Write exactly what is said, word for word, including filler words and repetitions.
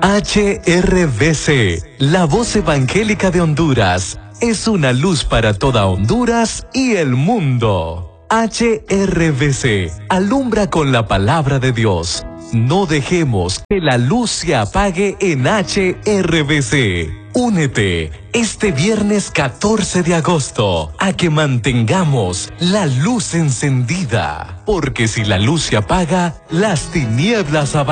H R V C, la voz evangélica de Honduras, es una luz para toda Honduras y el mundo. H R V C, alumbra con la palabra de Dios. No dejemos que la luz se apague en H R V C. Únete este viernes catorce de agosto a que mantengamos la luz encendida, porque si la luz se apaga, las tinieblas avanzan.